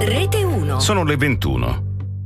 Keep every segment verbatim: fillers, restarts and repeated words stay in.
Rete uno. Sono le ventuno.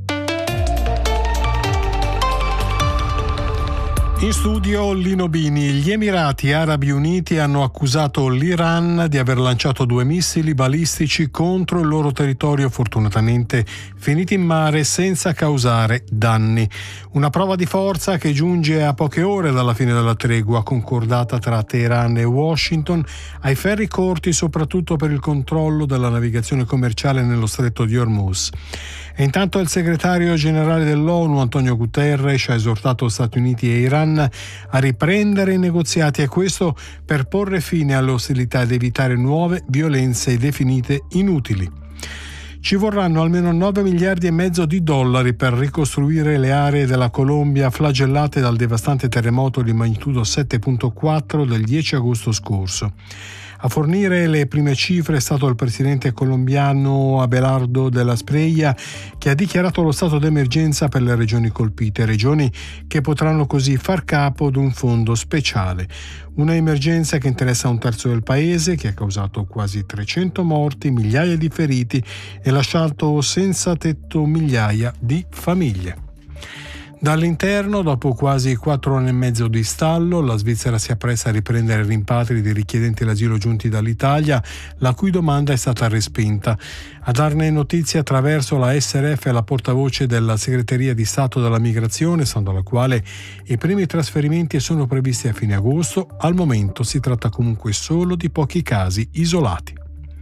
In studio Lino Bini. Gli Emirati Arabi Uniti hanno accusato l'Iran di aver lanciato due missili balistici contro il loro territorio, fortunatamente finiti in mare senza causare danni. Una prova di forza che giunge a poche ore dalla fine della tregua concordata tra Teheran e Washington ai ferri corti, soprattutto per il controllo della navigazione commerciale nello stretto di Hormuz. E intanto il segretario generale dell'ONU Antonio Guterres ha esortato Stati Uniti e Iran a riprendere i negoziati, e questo per porre fine alle ostilità ed evitare nuove violenze definite inutili. Ci vorranno almeno nove miliardi e mezzo di dollari per ricostruire le aree della Colombia flagellate dal devastante terremoto di magnitudo sette virgola quattro del dieci agosto scorso. A fornire le prime cifre è stato il presidente colombiano Abelardo de la Espriella, che ha dichiarato lo stato d'emergenza per le regioni colpite, regioni che potranno così far capo ad un fondo speciale. Una emergenza che interessa un terzo del paese, che ha causato quasi trecento morti, migliaia di feriti e lasciato senza tetto migliaia di famiglie. Dall'interno, dopo quasi quattro anni e mezzo di stallo, la Svizzera si appresta a riprendere i rimpatri dei richiedenti l'asilo giunti dall'Italia, la cui domanda è stata respinta. A darne notizia attraverso la S R F la portavoce della Segreteria di Stato della Migrazione, stando alla quale i primi trasferimenti sono previsti a fine agosto. Al momento si tratta comunque solo di pochi casi isolati.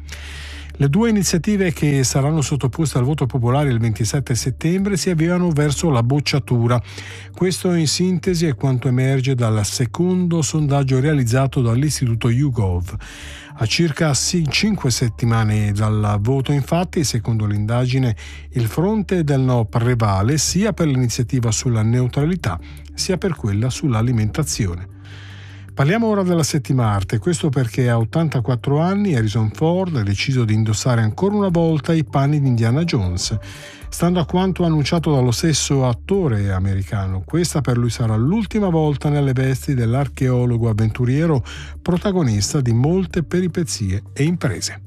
Le due iniziative che saranno sottoposte al voto popolare il ventisette settembre si avviano verso la bocciatura. Questo in sintesi è quanto emerge dal secondo sondaggio realizzato dall'istituto YouGov. A circa cinque settimane dal voto, infatti, secondo l'indagine, il fronte del no prevale sia per l'iniziativa sulla neutralità sia per quella sull'alimentazione. Parliamo ora della settima arte, questo perché a ottantaquattro anni Harrison Ford ha deciso di indossare ancora una volta i panni di Indiana Jones. Stando a quanto annunciato dallo stesso attore americano, questa per lui sarà l'ultima volta nelle vesti dell'archeologo avventuriero, protagonista di molte peripezie e imprese.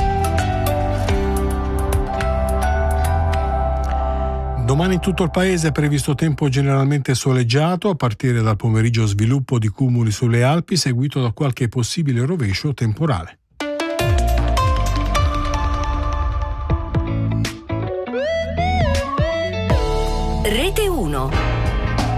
Domani in tutto il paese è previsto tempo generalmente soleggiato, a partire dal pomeriggio sviluppo di cumuli sulle Alpi, seguito da qualche possibile rovescio temporale. Rete uno.